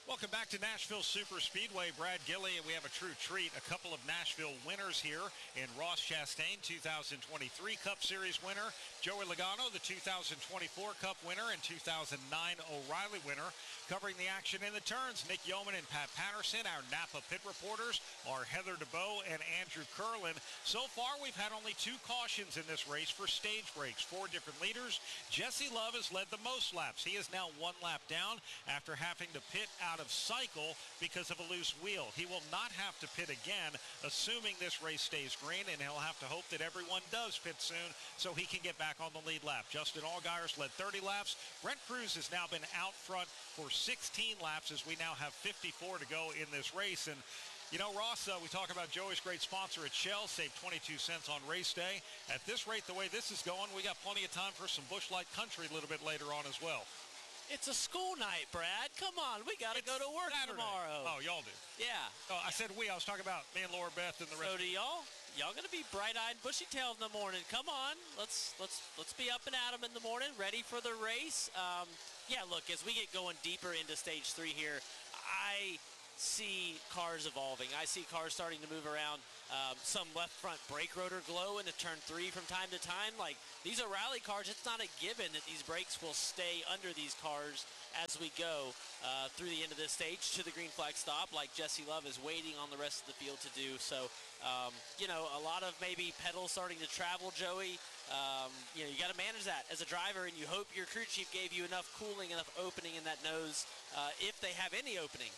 Welcome back to Nashville Super Speedway. Brad Gilly, and we have a true treat. A couple of Nashville winners here in Ross Chastain, 2023 Cup Series winner. Joey Logano, the 2024 Cup winner and 2009 O'Reilly winner. Covering the action in the turns, Nick Yeoman and Pat Patterson. Our Napa pit reporters are Heather DeBow and Andrew Curlin. So far, we've had only 2 cautions in this race for stage breaks. 4 different leaders. Jesse Love has led the most laps. He is now 1 lap down after having to pit out of cycle because of a loose wheel. He will not have to pit again, assuming this race stays green, and he'll have to hope that everyone does pit soon so he can get back on the lead lap. Justin Allgaier's led 30 laps. Brent Cruz has now been out front for 16 laps as we now have 54 to go in this race. And you know, Ross, we talk about Joey's great sponsor at Shell, save 22 cents on race day. At this rate, the way this is going, we got plenty of time for some Busch Light Country a little bit later on as well. It's a school night, Brad. Come on, we got to go to work Saturday. tomorrow. Oh, y'all do? Yeah. Oh, I said we. I was talking about me and Laura Beth and the rest. So do y'all? Y'all going to be bright-eyed, bushy-tailed in the morning. Come on, let's be up and at 'em in the morning, ready for the race. Yeah, look, as we get going deeper into Stage 3 here, I see cars evolving. I see cars starting to move around. Some left front brake rotor glow into turn 3 from time to time. Like, these are rally cars. It's not a given that these brakes will stay under these cars as we go through the end of this stage to the green flag stop, like Jesse Love is waiting on the rest of the field to do. So, you know, a lot of maybe pedals starting to travel, Joey. You know, you got to manage that as a driver, and you hope your crew chief gave you enough cooling, enough opening in that nose, if they have any opening,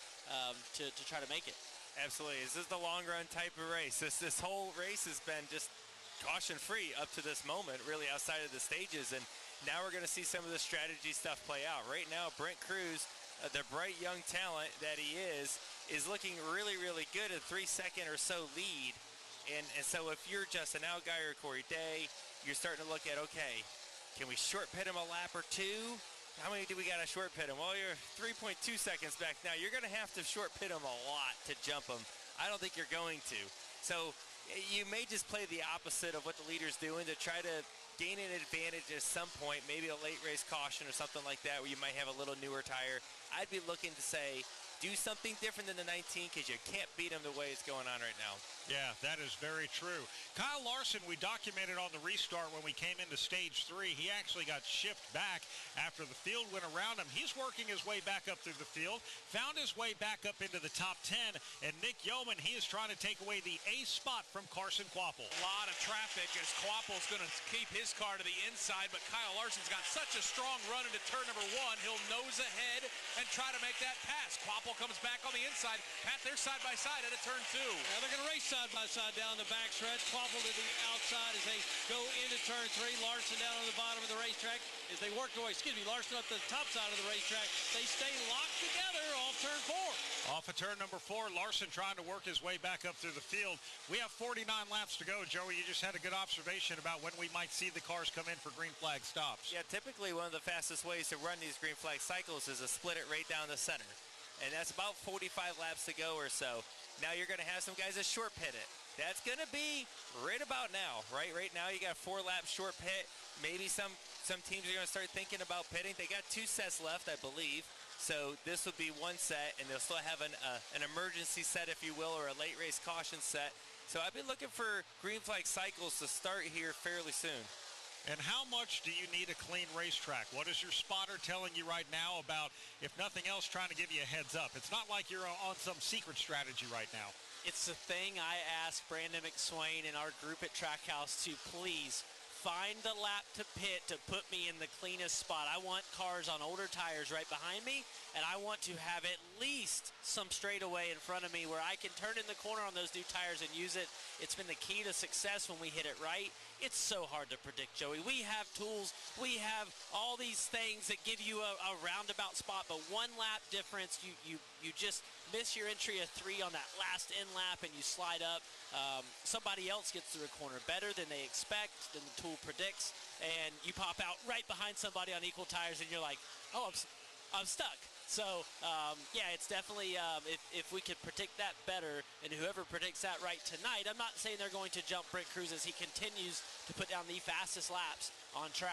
to try to make it. Absolutely. This is the long run type of race. This whole race has been just caution free up to this moment, really outside of the stages, and now we're going to see some of the strategy stuff play out. Right now, Brent Cruz, the bright young talent that he is looking really, really good, a 3-second or so lead. And so if you're Justin Allgaier or Corey Day, you're starting to look at, okay, can we short pit him a lap or 2? How many do we got to short pit him? Well, you're 3.2 seconds back now. You're going to have to short pit him a lot to jump him. I don't think you're going to. So you may just play the opposite of what the leader's doing to try to gain an advantage at some point, maybe a late race caution or something like that where you might have a little newer tire. I'd be looking to say, do something different than the 19 because you can't beat them the way it's going on right now. Yeah, that is very true. Kyle Larson, we documented on the restart when we came into Stage 3. He actually got shipped back after the field went around him. He's working his way back up through the field, found his way back up into the top 10, and Nick Yeoman, he is trying to take away the ace spot from Carson Kvapil. A lot of traffic as Kvapil's going to keep his car to the inside, but Kyle Larson's got such a strong run into turn number 1. He'll nose ahead and try to make that pass. Kvapil comes back on the inside. Pat, they're side by side at a turn 2. Now they're going to race side by side down the back stretch. Kvapil to the outside as they go into turn 3. Larson down on the bottom of the racetrack as they work their way. Larson up the top side of the racetrack. They stay locked together off turn 4. Off of turn number 4, Larson trying to work his way back up through the field. We have 49 laps to go, Joey. You just had a good observation about when we might see the cars come in for green flag stops. Yeah, typically one of the fastest ways to run these green flag cycles is to split it right down the center. And that's about 45 laps to go or so. Now you're going to have some guys that short pit it. That's going to be right about now, right? Right now you got 4 lap short pit. Maybe some teams are going to start thinking about pitting. They got 2 sets left, I believe. So this would be 1 set, and they'll still have an emergency set, if you will, or a late race caution set. So I've been looking for green flag cycles to start here fairly soon. And how much do you need a clean racetrack? What is your spotter telling you right now about, if nothing else, trying to give you a heads up? It's not like you're on some secret strategy right now. It's the thing I asked Brandon McSwain and our group at Trackhouse to please find the lap to pit to put me in the cleanest spot. I want cars on older tires right behind me, and I want to have at least some straightaway in front of me where I can turn in the corner on those new tires and use it. It's been the key to success when we hit it right. It's so hard to predict, Joey. We have tools. We have all these things that give you a roundabout spot, but 1 lap difference, you just miss your entry of 3 on that last end lap and you slide up. Somebody else gets through a corner better than they expect, than the tool predicts, and you pop out right behind somebody on equal tires and you're like, oh, I'm stuck. So, yeah, it's definitely, if we could predict that better, and whoever predicts that right tonight, I'm not saying they're going to jump Brent Cruz as he continues to put down the fastest laps on track.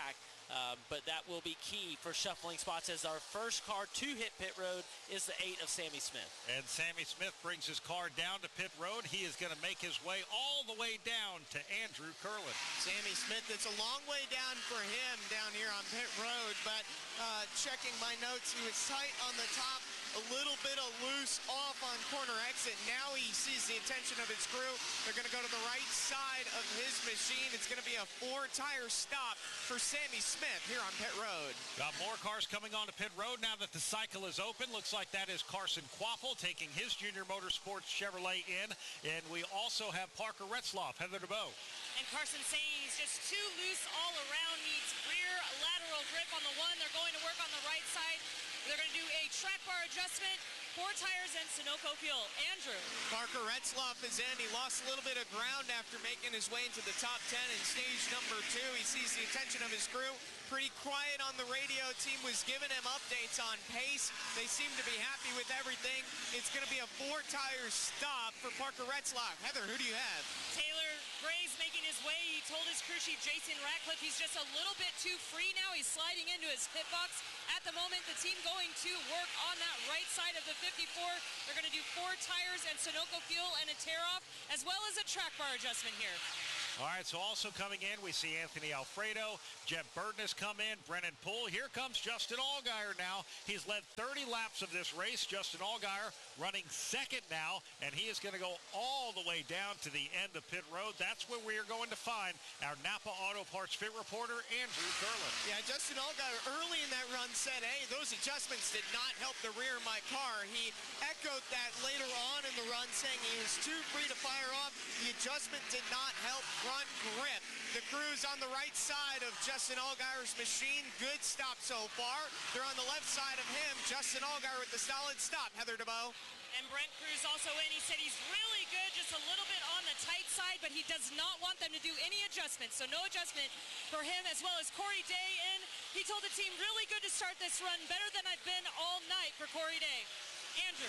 But that will be key for shuffling spots, as our first car to hit pit road is the 8 of Sammy Smith. And Sammy Smith brings his car down to pit road. He is going to make his way all the way down to Andrew Curlin. Sammy Smith, it's a long way down for him down here on pit road, but checking my notes, he was tight on the top, a little bit of loose off on corner exit. Now he sees the attention of his crew. They're going to go to the right side of his machine. It's going to be a 4-tire stop for Sammy Smith here on pit road. Got more cars coming onto pit road now that the cycle is open. Looks like that is Carson Quaffle taking his Junior Motorsports Chevrolet in. And we also have Parker Retzloff, Heather DeBow. And Carson saying he's just too loose all around, needs rear lateral grip on the one. They're going to work on the right side. They're going to do a track bar adjustment, 4 tires, and Sunoco fuel. Andrew. Parker Retzloff is in. He lost a little bit of ground after making his way into the top 10 in stage number 2. He sees the attention of his crew. Pretty quiet on the radio. Team was giving him updates on pace. They seem to be happy with everything. It's going to be a 4-tire stop for Parker Retzloff. Heather, who do you have? Taylor Gray's making his way. He told his crew chief, Jason Ratcliffe, he's just a little bit too free now. He's sliding into his pit box. At the moment, the team going to work on that right side of the 54. They're going to do 4 tires and Sunoco fuel and a tear-off, as well as a track bar adjustment here. All right, so also coming in, we see Anthony Alfredo. Jeb Burton has come in. Brennan Poole. Here comes Justin Allgaier now. He's led 30 laps of this race. Justin Allgaier running second now, and he is going to go all the way down to the end of pit road. That's where we are going to find our Napa Auto Parts pit reporter, Andrew Curlin. Yeah, Justin Allgaier early in that run said, hey, those adjustments did not help the rear of my car. He echoed that later on in the run, saying he was too free to fire off. The adjustment did not help front grip. The crew's on the right side of Justin Allgaier's machine. Good stop so far. They're on the left side of him. Justin Allgaier with the solid stop. Heather DeBow. And Brent Cruz also in. He said he's really good, just a little bit on the tight side, but he does not want them to do any adjustments. So no adjustment for him, as well as Corey Day in. He told the team, really good to start this run, better than I've been all night for Corey Day. Andrew.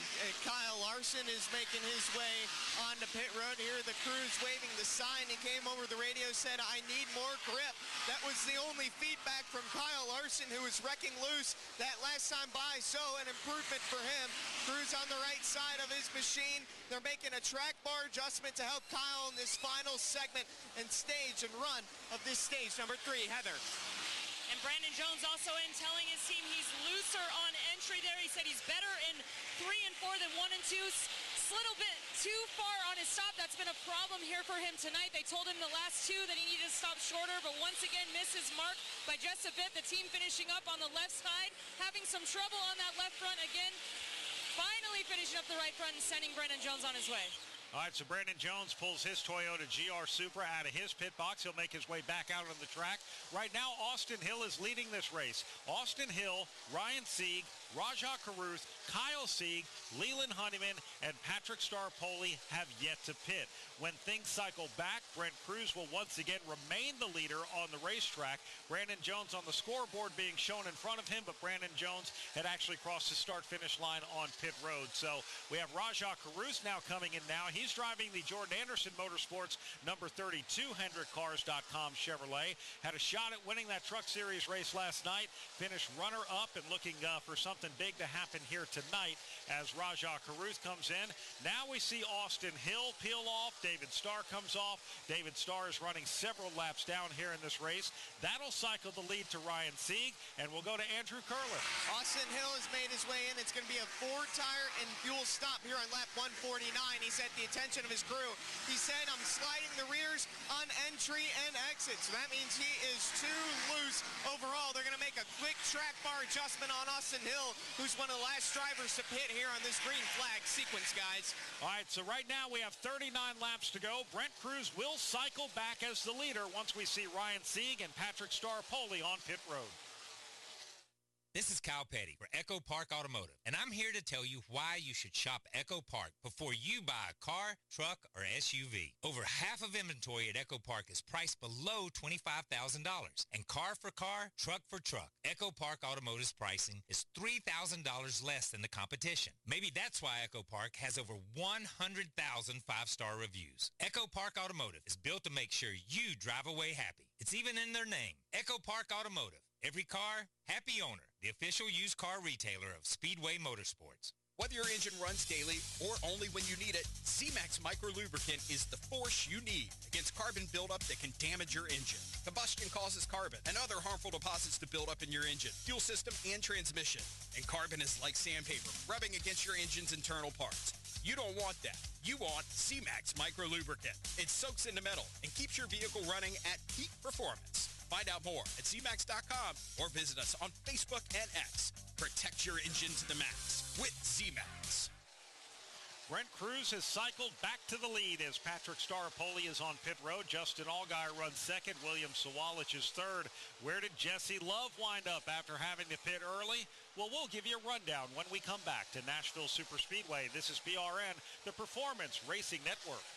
Kyle Larson is making his way onto pit road here. The crew's waving the sign. He came over the radio, said, I need more grip. That was the only feedback from Kyle Larson, who was wrecking loose that last time by. So an improvement for him. Crew's on the right side of his machine. They're making a track bar adjustment to help Kyle in this final segment and stage and run of this stage number 3. Heather. And Brandon Jones also in, telling his team he's looser on entry there. He said he's better in 3 and 4 than 1 and 2. A little bit too far on his stop. That's been a problem here for him tonight. They told him the last 2 that he needed to stop shorter, but once again missed his mark by just a bit. The team finishing up on the left side, having some trouble on that left front again. Finally finishing up the right front and sending Brandon Jones on his way. All right, so Brandon Jones pulls his Toyota GR Supra out of his pit box. He'll make his way back out on the track. Right now, Austin Hill is leading this race. Austin Hill, Ryan Sieg, Rajah Caruth, Kyle Sieg, Leland Honeyman, and Patrick Starpoli have yet to pit. When things cycle back, Brent Cruz will once again remain the leader on the racetrack. Brandon Jones on the scoreboard being shown in front of him, but Brandon Jones had actually crossed the start-finish line on pit road. So we have Rajah Caruth now coming in now. He's driving the Jordan Anderson Motorsports number 32 HendrickCars.com Chevrolet. Had a shot at winning that Truck Series race last night. Finished runner-up and looking for something big to happen here tonight as Rajah Caruth comes in. Now we see Austin Hill peel off. David Starr comes off. David Starr is running several laps down here in this race. That'll cycle the lead to Ryan Sieg, and we'll go to Andrew Curlin. Austin Hill has made his way in. It's going to be a 4-tire and fuel stop here on lap 149. He's at the attention of his crew. He said, I'm sliding the rears on entry and exit. So that means he is too loose overall. They're going to make a quick track bar adjustment on Austin Hill, who's one of the last drivers to pit here on this green flag sequence, guys. All right, so right now we have 39 laps to go. Brent Cruz will cycle back as the leader once we see Ryan Sieg and Patrick Starpoli on pit road. This is Kyle Petty for Echo Park Automotive, and I'm here to tell you why you should shop Echo Park before you buy a car, truck, or SUV. Over half of inventory at Echo Park is priced below $25,000, and car for car, truck for truck. Echo Park Automotive's pricing is $3,000 less than the competition. Maybe that's why Echo Park has over 100,000 five-star reviews. Echo Park Automotive is built to make sure you drive away happy. It's It's even in their name, Echo Park Automotive. Every car, happy owner. The official used car retailer of Speedway Motorsports. Whether your engine runs daily or only when you need it, Z-Max Micro Lubricant is the force you need against carbon buildup that can damage your engine. Combustion causes carbon and other harmful deposits to build up in your engine, fuel system, and transmission. And carbon is like sandpaper, rubbing against your engine's internal parts. You don't want that. You want Z-Max Micro Lubricant. It soaks into metal and keeps your vehicle running at peak performance. Find out more at zmax.com or visit us on Facebook and X. Protect your engine to the max with Z-Max. Brent Cruz has cycled back to the lead as Patrick Staropoli is on pit road. Justin Allgaier runs second. William Sawalich is third. Where did Jesse Love wind up after having to pit early? Well, we'll give you a rundown when we come back to Nashville Superspeedway. This is BRN, the Performance Racing Network.